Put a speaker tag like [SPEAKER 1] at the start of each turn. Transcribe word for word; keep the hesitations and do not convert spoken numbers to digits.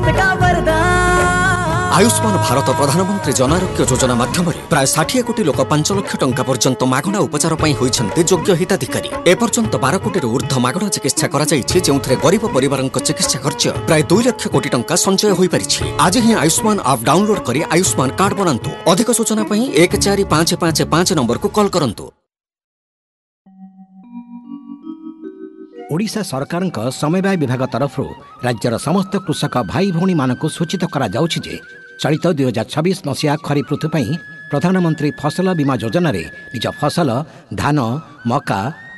[SPEAKER 1] का वरदान।
[SPEAKER 2] आयुष्मान भारत प्रधानमंत्री जन आरोग्य योजना माध्यम प्राय षाठी कोटी लोक पांच लाख टंका पर्यंत मागणा उपचार होइछन्ते योग्य हिताधिकारी। एपर्यंत बारह कोटी ऊर्ध्व मागणा चिकित्सा करा जायछि, जेउथरे गरीब परिवारक चिकित्सा खर्च प्राय दो लाख कोटी टंका संचय होई परिछि। आज ही आयुष्मान ऐप डाउनलोड करी आयुष्मान कार्ड बनांतु। अधिक सूचना पई एक चार पाँच पाँच पाँच नंबर को कॉल करंतु।
[SPEAKER 3] ओडिशा सरकार समवाय विभाग तरफ राज्यर समस्त कृषक भाई भौणी मानक सूचित करा जाउछि जे चलित दुई हजार छब्बीस मसीहा खरीफ ऋतु प्रधानमंत्री फसल बीमा योजना रे निज फसल धान मका